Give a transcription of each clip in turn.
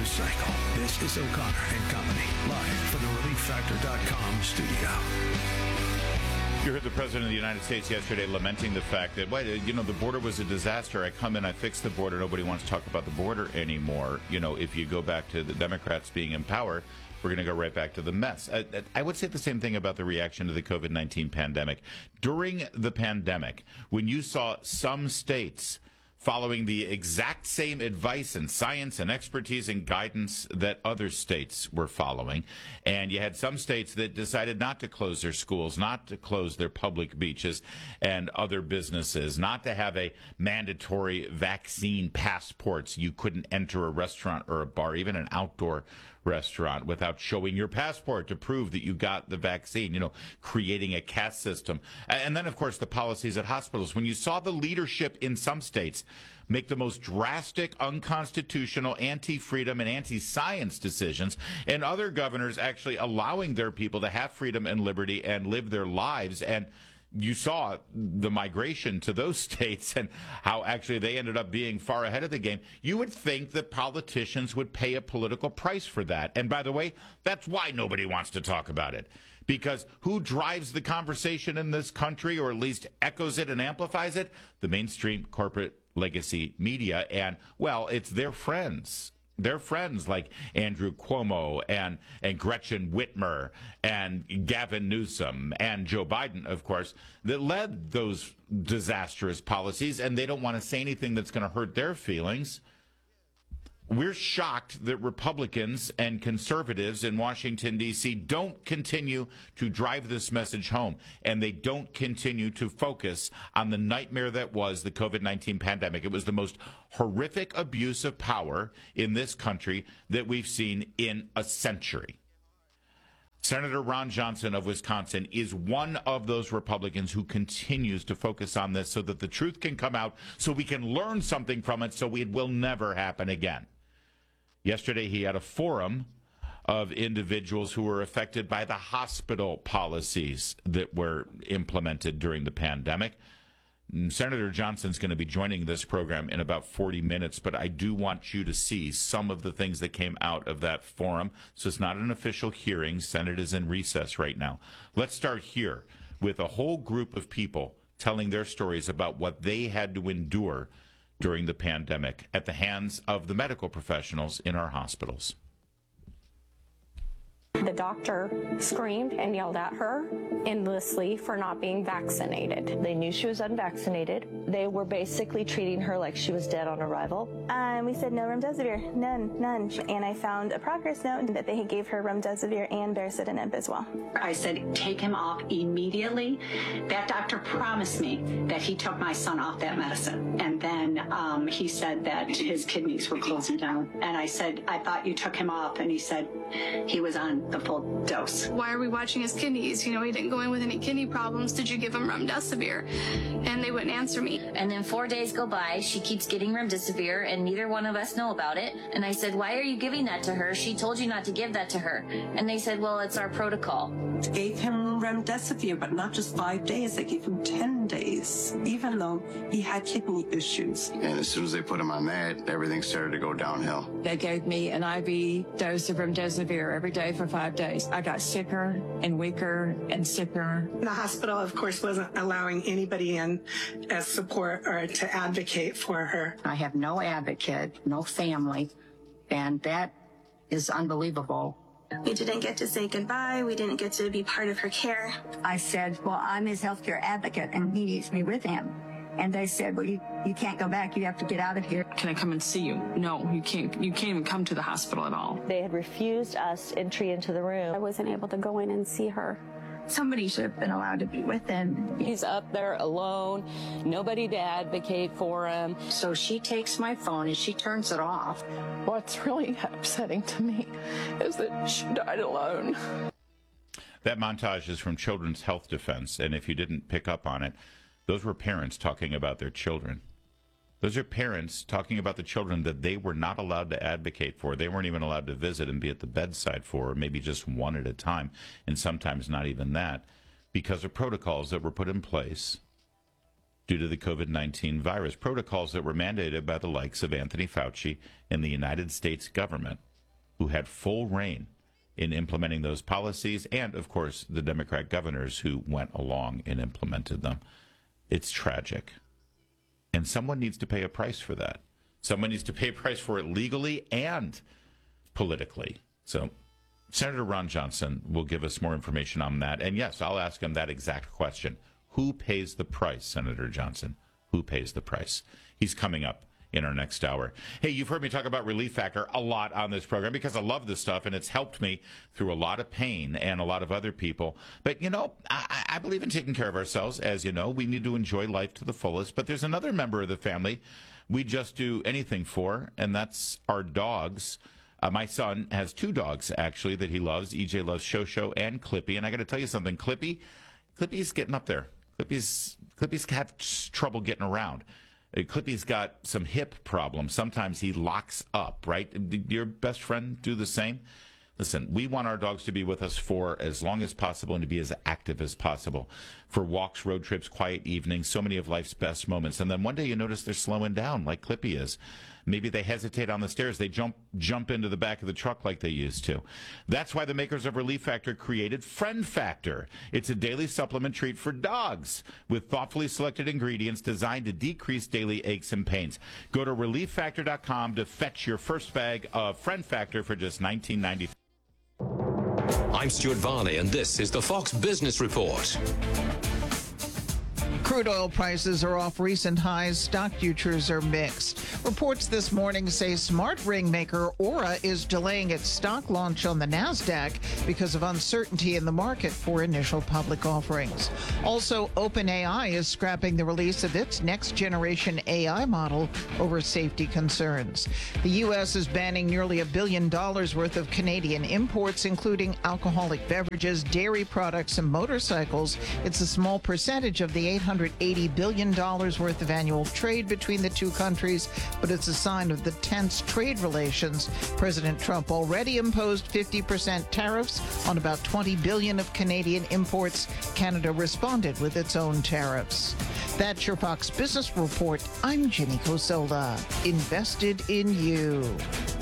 news cycle. This is O'Connor and Company, live from the ReliefFactor.com studio. You heard the President of the United States yesterday lamenting the fact that, the border was a disaster. I come in, I fix the border. Nobody wants to talk about the border anymore. If you go back to the Democrats being in power, we're going to go right back to the mess. I would say the same thing about the reaction to the COVID-19 pandemic. During the pandemic, when you saw some states following the exact same advice and science and expertise and guidance that other states were following. And you had some states that decided not to close their schools, not to close their public beaches and other businesses, not to have a mandatory vaccine passports. You couldn't enter a restaurant or a bar, even an outdoor restaurant, without showing your passport to prove that you got the vaccine, creating a caste system. And then, of course, the policies at hospitals. When you saw the leadership in some states make the most drastic, unconstitutional, anti-freedom and anti-science decisions, and other governors actually allowing their people to have freedom and liberty and live their lives, and you saw the migration to those states and how actually they ended up being far ahead of the game. You would think that politicians would pay a political price for that. And by the way, that's why nobody wants to talk about it. Because who drives the conversation in this country, or at least echoes it and amplifies it? The mainstream corporate legacy media. And, well, it's their friends. Their friends like Andrew Cuomo and Gretchen Whitmer and Gavin Newsom and Joe Biden, of course, that led those disastrous policies, and they don't want to say anything that's going to hurt their feelings. We're shocked that Republicans and conservatives in Washington, D.C. don't continue to drive this message home, and they don't continue to focus on the nightmare that was the COVID-19 pandemic. It was the most horrific abuse of power in this country that we've seen in a century. Senator Ron Johnson of Wisconsin is one of those Republicans who continues to focus on this so that the truth can come out, so we can learn something from it, so it will never happen again. Yesterday, he had a forum of individuals who were affected by the hospital policies that were implemented during the pandemic. Senator Johnson's going to be joining this program in about 40 minutes, but I do want you to see some of the things that came out of that forum. So it's not an official hearing. Senate is in recess right now. Let's start here with a whole group of people telling their stories about what they had to endure during the pandemic at the hands of the medical professionals in our hospitals. The doctor screamed and yelled at her endlessly for not being vaccinated. They knew she was unvaccinated. They were basically treating her like she was dead on arrival. We said no remdesivir, none. And I found a progress note that they gave her remdesivir and baricitinib as well. I said, take him off immediately. That doctor promised me that he took my son off that medicine. And then he said that his kidneys were closing down. And I said, I thought you took him off. And he said he was on the full dose. Why are we watching his kidneys? He didn't go in with any kidney problems. Did you give him remdesivir? And they wouldn't answer me. And then 4 days go by. She keeps getting remdesivir, and neither one of us know about it. And I said, why are you giving that to her? She told you not to give that to her. And they said, well, it's our protocol. Gave him remdesivir, but not just 5 days. They gave him 10 days, even though he had kidney issues. And as soon as they put him on that, everything started to go downhill. They gave me an IV dose of remdesivir every day for 5 days. I got sicker and weaker and sicker. The hospital, of course, wasn't allowing anybody in as support or to advocate for her. I have no advocate, no family, and that is unbelievable. We didn't get to say goodbye. We didn't get to be part of her care. I said, well, I'm his healthcare advocate, and he needs me with him. And they said, well, you can't go back. You have to get out of here. Can I come and see you? No, you can't. You can't even come to the hospital at all. They had refused us entry into the room. I wasn't able to go in and see her. Somebody should have been allowed to be with him. He's up there alone, nobody to advocate for him. So she takes my phone and she turns it off. What's really upsetting to me is that she died alone. That montage is from Children's Health Defense, and if you didn't pick up on it, those were parents talking about their children. Those are parents talking about the children that they were not allowed to advocate for. They weren't even allowed to visit and be at the bedside for, or maybe just one at a time, and sometimes not even that, because of protocols that were put in place due to the COVID-19 virus, protocols that were mandated by the likes of Anthony Fauci and the United States government. who had full reign in implementing those policies, and, of course, the Democrat governors who went along and implemented them. It's tragic. And someone needs to pay a price for that. Someone needs to pay a price for it legally and politically. So Senator Ron Johnson will give us more information on that. And yes, I'll ask him that exact question. Who pays the price, Senator Johnson? Who pays the price? He's coming up in our next hour. Hey, you've heard me talk about Relief Factor a lot on this program because I love this stuff, and it's helped me through a lot of pain and a lot of other people. But, you know, I believe in taking care of ourselves. As you know, we need to enjoy life to the fullest. But there's another member of the family we just do anything for, and that's our dogs. My son has 2 dogs, actually, that he loves. EJ loves Shosho and Clippy. And I got to tell you something, Clippy's getting up there. Clippy's had trouble getting around. Clippy's got some hip problems. Sometimes he locks up, right? Did your best friend do the same? Listen, we want our dogs to be with us for as long as possible and to be as active as possible. For walks, road trips, quiet evenings, so many of life's best moments. And then one day you notice they're slowing down like Clippy is. Maybe they hesitate on the stairs. They jump into the back of the truck like they used to. That's why the makers of Relief Factor created Friend Factor. It's a daily supplement treat for dogs with thoughtfully selected ingredients designed to decrease daily aches and pains. Go to ReliefFactor.com to fetch your first bag of Friend Factor for just $19.95. I'm Stuart Varney, and this is the Fox Business Report. Crude oil prices are off recent highs. Stock futures are mixed. Reports this morning say smart ring maker Aura is delaying its stock launch on the NASDAQ because of uncertainty in the market for initial public offerings. Also, OpenAI is scrapping the release of its next-generation AI model over safety concerns. The U.S. is banning nearly $1 billion worth of Canadian imports, including alcoholic beverages, dairy products, and motorcycles. It's a small percentage of the $880 billion worth of annual trade between the two countries, but it's a sign of the tense trade relations. President Trump already imposed 50% tariffs on about $20 billion of Canadian imports. Canada responded with its own tariffs. That's your Fox Business Report. I'm Ginny Cosola. Invested in you.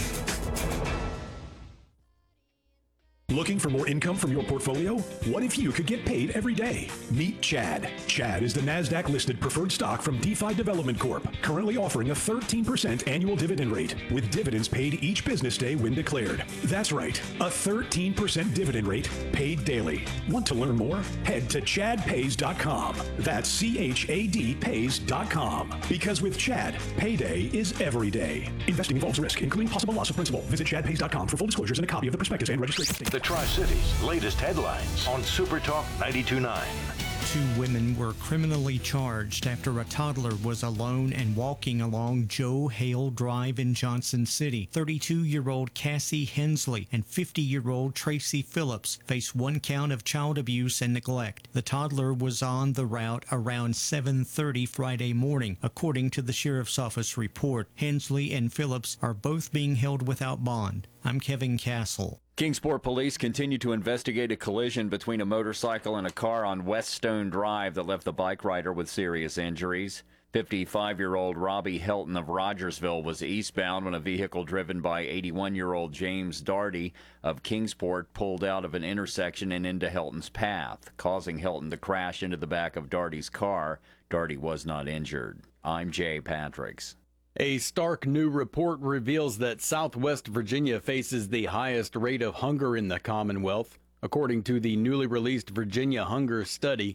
Looking for more income from your portfolio? What if you could get paid every day? Meet Chad. Chad is the NASDAQ-listed preferred stock from DeFi Development Corp., currently offering a 13% annual dividend rate, with dividends paid each business day when declared. That's right, a 13% dividend rate paid daily. Want to learn more? Head to chadpays.com. That's CHAD pays.com. Because with Chad, payday is every day. Investing involves risk, including possible loss of principal. Visit chadpays.com for full disclosures and a copy of the prospectus and registration statement. The Tri-Cities' latest headlines on Super Talk 92.9. 2 women were criminally charged after a toddler was alone and walking along Joe Hale Drive in Johnson City. 32-year-old Cassie Hensley and 50-year-old Tracy Phillips face 1 count of child abuse and neglect. The toddler was on the route around 7:30 Friday morning, according to the Sheriff's Office report. Hensley and Phillips are both being held without bond. I'm Kevin Castle. Kingsport police continue to investigate a collision between a motorcycle and a car on West Stone Drive that left the bike rider with serious injuries. 55-year-old Robbie Helton of Rogersville was eastbound when a vehicle driven by 81-year-old James Darty of Kingsport pulled out of an intersection and into Helton's path, causing Helton to crash into the back of Darty's car. Darty was not injured. I'm Jay Patricks. A stark new report reveals that Southwest Virginia faces the highest rate of hunger in the Commonwealth. According to the newly released Virginia Hunger Study,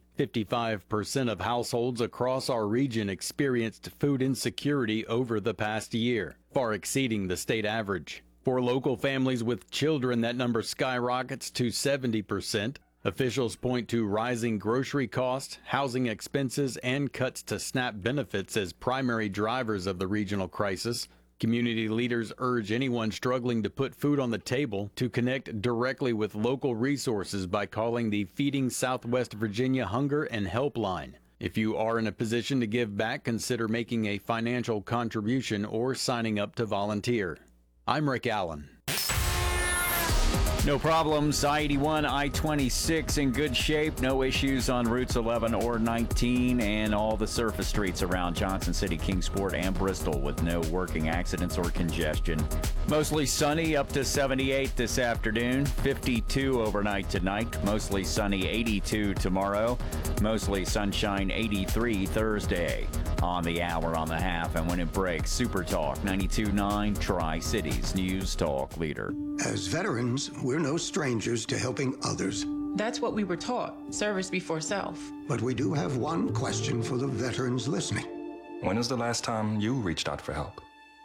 55% of households across our region experienced food insecurity over the past year, far exceeding the state average. For local families with children, that number skyrockets to 70%. Officials point to rising grocery costs, housing expenses, and cuts to SNAP benefits as primary drivers of the regional crisis. Community leaders urge anyone struggling to put food on the table to connect directly with local resources by calling the Feeding Southwest Virginia Hunger and Helpline. If you are in a position to give back, consider making a financial contribution or signing up to volunteer. I'm Rick Allen. No problems. I-81, I-26 in good shape. No issues on routes 11 or 19 and all the surface streets around Johnson City, Kingsport, and Bristol with no working accidents or congestion. Mostly sunny, up to 78 this afternoon. 52 overnight tonight. Mostly sunny, 82 tomorrow. Mostly sunshine, 83 Thursday. On the hour, on the half, and when it breaks, Super Talk 92.9 Tri-Cities News Talk leader. As veterans, we're no strangers to helping others. That's what we were taught, service before self. But we do have one question for the veterans listening. When was the last time you reached out for help?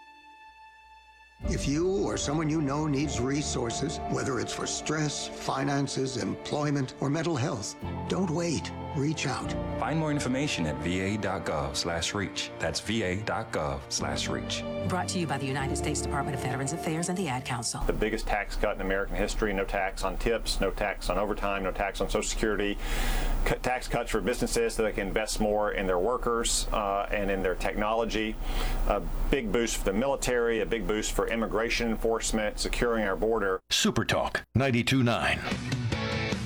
If you or someone you know needs resources, whether it's for stress, finances, employment, or mental health, don't wait. Reach out. Find more information at va.gov/reach. That's va.gov/reach. Brought to you by the United States Department of Veterans Affairs and the Ad Council. The biggest tax cut in American history. No tax on tips, no tax on overtime, no tax on Social Security. Tax cuts for businesses so they can invest more in their workers and in their technology. A big boost for the military, a big boost for immigration enforcement, securing our border. Super Talk 92.9.